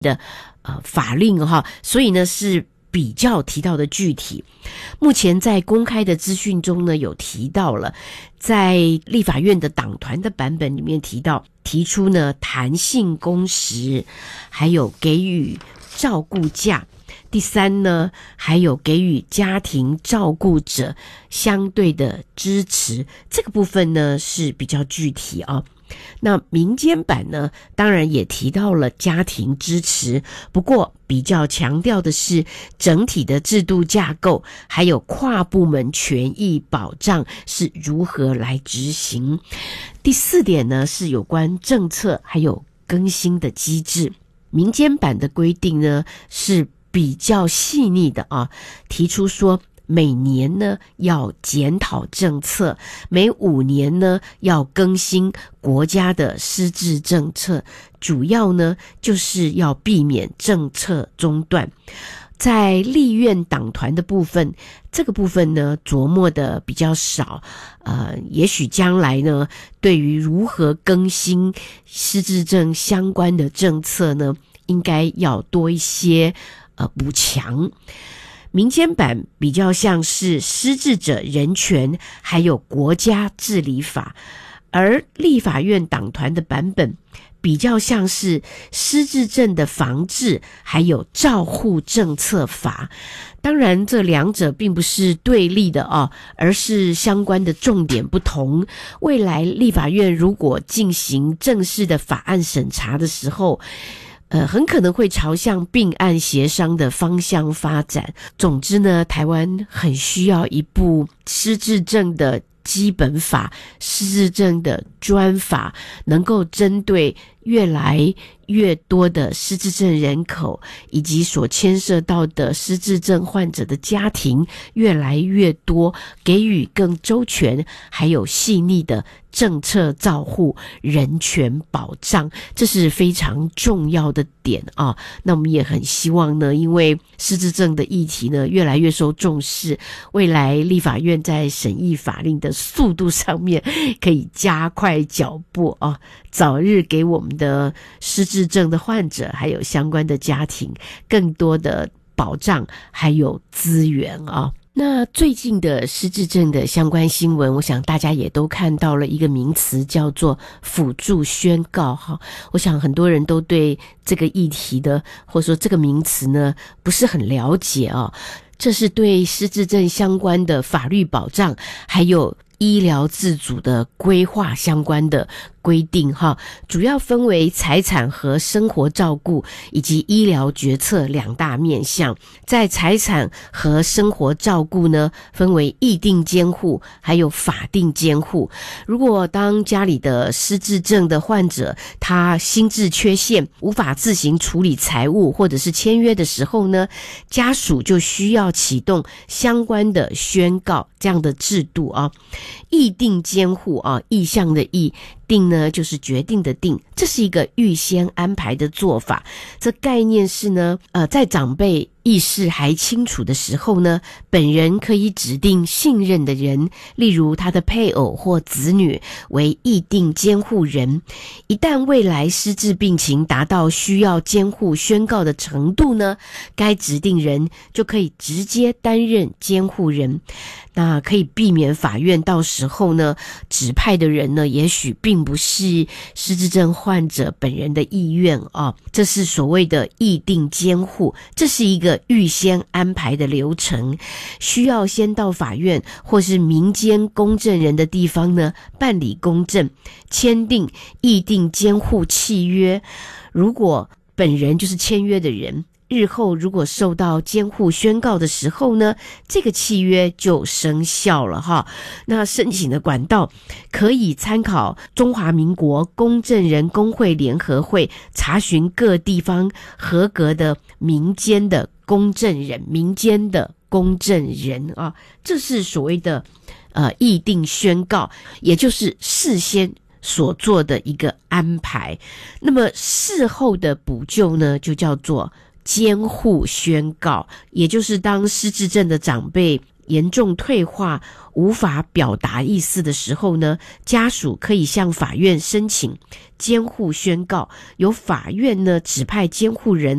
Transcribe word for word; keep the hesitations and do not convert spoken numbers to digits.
的呃法令哈，所以呢是比较提到的具体。目前在公开的资讯中呢，有提到了，在立法院的党团的版本里面提到，提出呢弹性工时，还有给予照顾假。第三呢，还有给予家庭照顾者相对的支持，这个部分呢是比较具体啊。那民间版呢，当然也提到了家庭支持，不过比较强调的是整体的制度架构，还有跨部门权益保障是如何来执行。第四点呢，是有关政策还有更新的机制。民间版的规定呢，是比较细腻的啊，提出说每年呢要检讨政策，每五年呢要更新国家的失智政策，主要呢就是要避免政策中断。在立院党团的部分，这个部分呢琢磨的比较少，呃，也许将来呢，对于如何更新失智症相关的政策呢，应该要多一些呃补强。民间版比较像是失智者人权还有国家治理法，而立法院党团的版本比较像是失智症的防治还有照护政策法。当然这两者并不是对立的哦，而是相关的重点不同。未来立法院如果进行正式的法案审查的时候，呃，很可能会朝向并案协商的方向发展。总之呢，台湾很需要一部失智症的基本法，失智症的专法，能够针对越来越多的失智症人口以及所牵涉到的失智症患者的家庭越来越多，给予更周全还有细腻的政策照护、人权保障，这是非常重要的点啊。那我们也很希望呢，因为失智症的议题呢越来越受重视，未来立法院在审议法令的速度上面可以加快脚步啊，早日给我们的失智症的患者还有相关的家庭更多的保障还有资源啊。那最近的失智症的相关新闻，我想大家也都看到了一个名词叫做辅助宣告哈。我想很多人都对这个议题的或者说这个名词呢不是很了解啊。这是对失智症相关的法律保障还有医疗自主的规划相关的规定哈，主要分为财产和生活照顾以及医疗决策两大面向。在财产和生活照顾呢，分为意定监护还有法定监护。如果当家里的失智症的患者他心智缺陷，无法自行处理财务或者是签约的时候呢，家属就需要启动相关的宣告这样的制度啊。意定监护啊，意向的意，定呢就是决定的定，这是一个预先安排的做法。这概念是呢，呃，在长辈意识还清楚的时候呢，本人可以指定信任的人，例如他的配偶或子女为意定监护人。一旦未来失智病情达到需要监护宣告的程度呢，该指定人就可以直接担任监护人。那可以避免法院到时候呢，指派的人呢，也许并不是失智症患者本人的意愿啊。这是所谓的意定监护，这是一个预先安排的流程，需要先到法院或是民间公证人的地方呢办理公证，签订意定监护契约。如果本人就是签约的人，日后如果受到监护宣告的时候呢，这个契约就生效了哈。那申请的管道可以参考中华民国公证人工会联合会，查询各地方合格的民间的公证人，民间的公证人啊，这是所谓的呃议定宣告，也就是事先所做的一个安排。那么事后的补救呢，就叫做监护宣告，也就是当失智症的长辈严重退化无法表达意思的时候呢，家属可以向法院申请监护宣告，由法院呢指派监护人